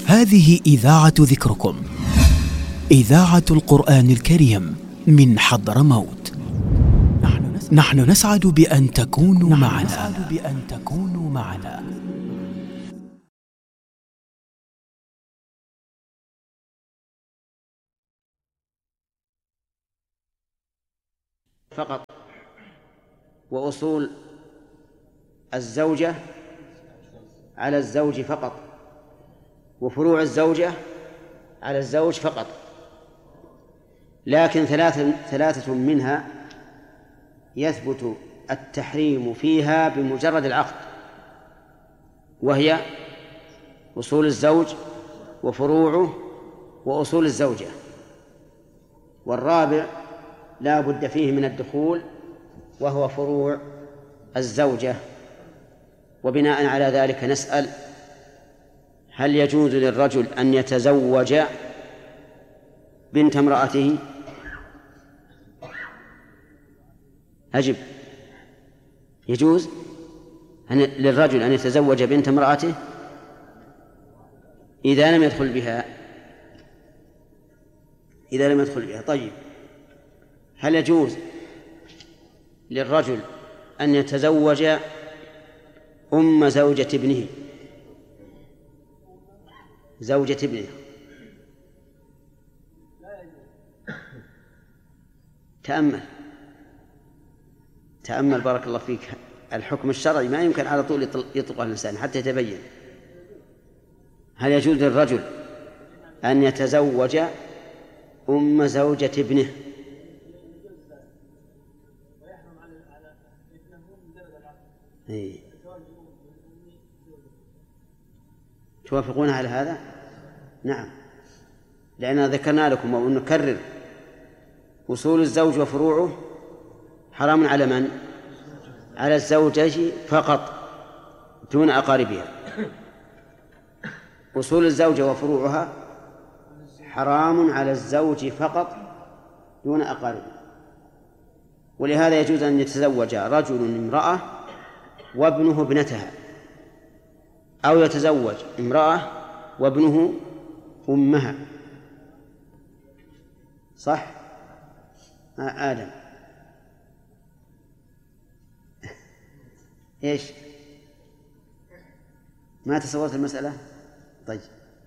هذه إذاعة ذكركم، إذاعة القرآن الكريم من حضرموت. نحن نسعد بأن تكونوا معنا. فقط. وأصول الزوجة على الزوج فقط، وفروع الزوجة على الزوج فقط، لكن ثلاثة منها يثبت التحريم فيها بمجرد العقد، وهي أصول الزوج وفروعه وأصول الزوجة. والرابع لا بد فيه من الدخول، وهو فروع الزوجة. وبناء على ذلك نسأل: هل يجوز للرجل أن يتزوج بنت امرأته؟ أجب. يجوز للرجل أن يتزوج بنت امرأته إذا لم يدخل بها. طيب، هل يجوز للرجل أن يتزوج أم زوجة ابنه؟ تأمل بارك الله فيك. الحكم الشرعي ما يمكن على طول يطلقه الإنسان حتى يتبين. هل يجوز للرجل أن يتزوج أم زوجة ابنه؟ توافقون على هذا؟ نعم، لأننا ذكرنا لكم ونكرر: أصول الزوج وفروعه حرام على من؟ على الزوجة فقط دون أقاربها. أصول الزوجة وفروعها حرام على الزوج فقط دون أقاربها. ولهذا يجوز أن يتزوج رجل امرأة وابنه ابنتها، أو يتزوج امرأة وابنه أمها. صح؟ آدم، إيش؟ ما تصورت المسألة؟ طيب،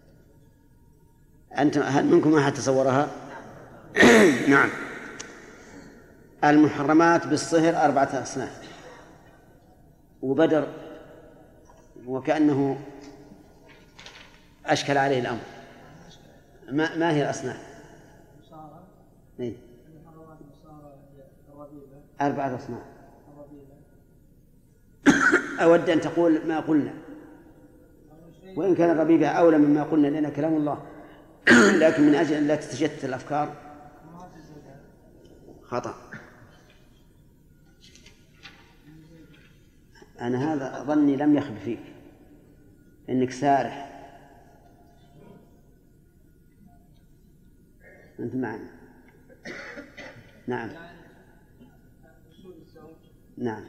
أنتم هل منكم أحد تصورها؟ نعم. المحرمات بالصهر 4 أصناف. وبدر وكأنه أشكل عليه الأمر. ما هي الأصناف؟ 4 أصناف. أود أن تقول ما قلنا، وإن كان الربيبة أولى مما قلنا لأن كلام الله، لكن من أجل أن لا تتشتت الأفكار خطأ. أنا هذا ظني لم يخب فيك، إنك سارح. أنت معنا؟ نعم. نعم.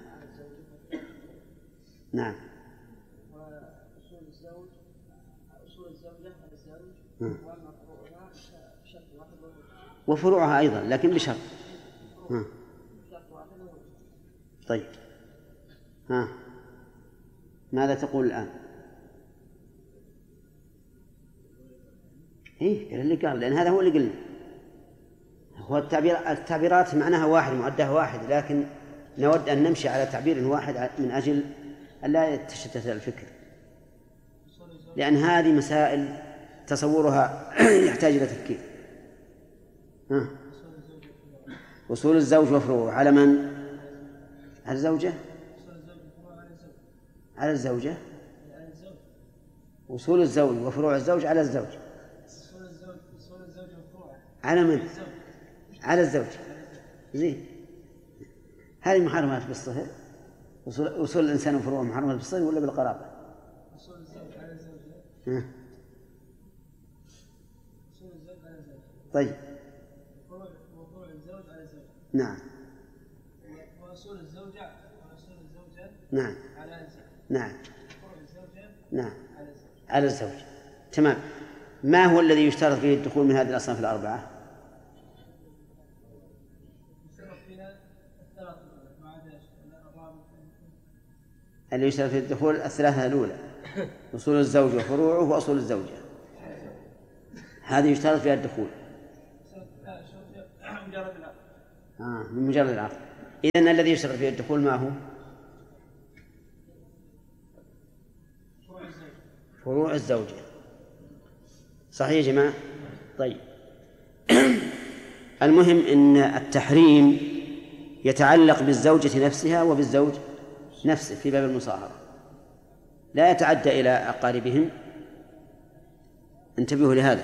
نعم. وأصول الزوج أصول الزوجة على الزوج، وأما فروعها بشرط واحد، وفروعها أيضا لكن بشرط. طيب، ماذا تقول الآن؟ اللي قال، لأن هذا هو اللي قلنا. هو التعبيرات معناها واحد، مؤداها واحد، لكن نود أن نمشي على تعبير واحد من أجل أن لا يتشتت الفكر، لأن هذه مسائل تصورها يحتاج إلى تفكير. أصول الزوج وفروعه على من؟ على الزوجة؟ على الزوجة. أصول الزوج وفروع الزوج على الزوج. على من؟ على الزوج. زين، هذه محرمات بالصهر. أصول الإنسان وفروعه محرمات بالصهر ولا بالقرابة؟ أصول الزوج على الزوجة. أصول الزوج على الزوجة. طيب، وفروع الزوج على الزوجة. نعم. وأصول الزوجة نعم على الزوج. نعم. وفروع الزوجة نعم على الزوج. تمام. ما هو الذي يشترط فيه الدخول من هذه الأصناف الأربعة؟ اللي يشترط فيه الدخول الثلاثة الأولى، أصول الزوج وفروعه وأصول الزوجة، هذه يشترط فيها الدخول من مجرد العقد. إذن الذي يشترط فيه الدخول ما هو؟ فروع الزوجة. صحيح يا جماعة؟ طيب. المهم أن التحريم يتعلق بالزوجة نفسها وبالزوج نفسه في باب المصاهرة، لا يتعدى إلى أقاربهم، انتبهوا لهذا.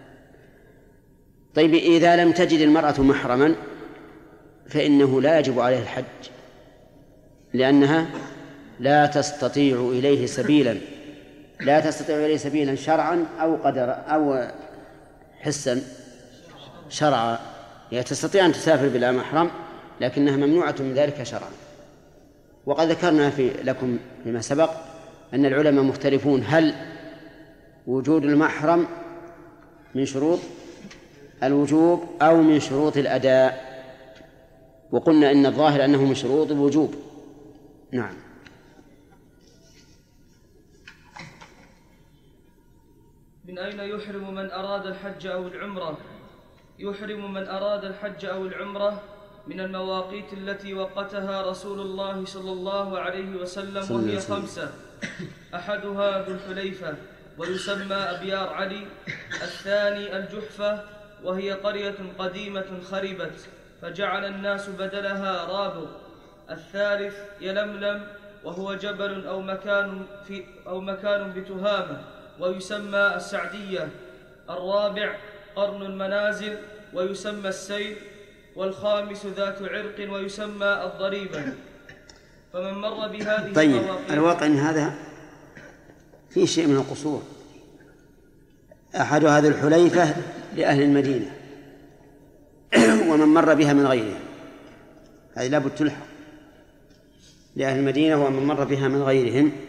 طيب، إذا لم تجد المرأة محرما فإنه لا يجب عليه الحج، لأنها لا تستطيع إليه سبيلا، لا تستطيع إليه سبيلا شرعا أو قدرا أو حسا. شرعا هي تستطيع أن تسافر بلا محرم، لكنها ممنوعة من ذلك شرعا. وقد ذكرنا لكم فيما سبق أن العلماء مختلفون هل وجود المحرم من شروط الوجوب أو من شروط الأداء، وقلنا إن الظاهر أنه من شروط الوجوب. نعم. من أين يحرم من أراد الحج أو العمرة؟ يحرم من أراد الحج أو العمرة من المواقيت التي وقتها رسول الله صلى الله عليه وسلم، وهي 5: أحدها ذو الحليفة ويسمى أبيار علي، الثاني الجحفة وهي قرية قديمة خربت فجعل الناس بدلها رابغ، الثالث يلملم وهو جبل أو مكان بتهامة ويسمى السعدية، الرابع قرن المنازل ويسمى السيل، والخامس ذات عرق ويسمى الضريبة. فمن مر بهذه طيب، الواقع أن هذا فيه شيء من القصور. أحد هذه الحليفة لأهل المدينة ومن مر بها من غيرهم، هذه لابد تلحق لأهل المدينة ومن مر بها من غيرهم.